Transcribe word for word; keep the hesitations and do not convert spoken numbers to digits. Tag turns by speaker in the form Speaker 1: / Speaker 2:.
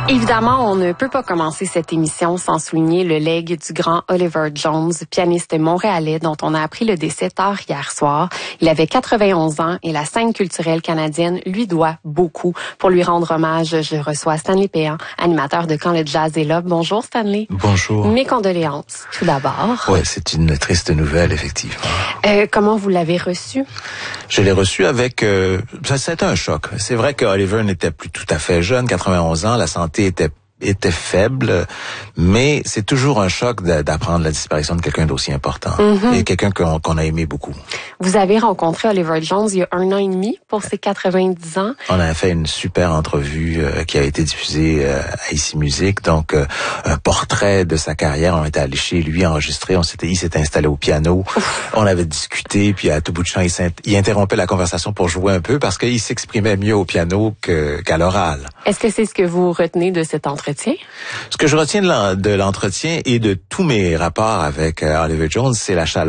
Speaker 1: Évidemment, on ne peut pas commencer cette émission sans souligner le legs du grand Oliver Jones, pianiste montréalais dont on a appris le décès tard hier soir. Il avait quatre-vingt-onze ans et la scène culturelle canadienne lui doit beaucoup. Pour lui rendre hommage, je reçois Stanley Péan, animateur de Quand le jazz est là. Bonjour Stanley.
Speaker 2: Bonjour.
Speaker 1: Mes condoléances, tout d'abord.
Speaker 2: Ouais, c'est une triste nouvelle, effectivement.
Speaker 1: Euh, comment vous l'avez reçu?
Speaker 2: Je l'ai reçu avec... Euh, ça, c'était un choc. C'est vrai que Oliver n'était plus tout à fait jeune, quatre-vingt-onze ans, la santé était était faible, mais c'est toujours un choc d'apprendre la disparition de quelqu'un d'aussi important mm-hmm. et quelqu'un qu'on qu'on a aimé beaucoup.
Speaker 1: Vous avez rencontré Oliver Jones il y a un an et demi pour ses quatre-vingt-dix ans.
Speaker 2: On a fait une super entrevue euh, qui a été diffusée euh, à Ici Musique, donc euh, un portrait de sa carrière. On était allé chez lui enregistrer, on s'était, il s'était installé au piano, Ouf. on avait discuté, puis à tout bout de champ, il, il interrompait la conversation pour jouer un peu parce qu'il s'exprimait mieux au piano que, qu'à l'oral.
Speaker 1: Est-ce que c'est ce que vous retenez de cet entretien?
Speaker 2: Ce que je retiens de l'entretien et de tous mes rapports avec euh, Oliver Jones, c'est la chaleur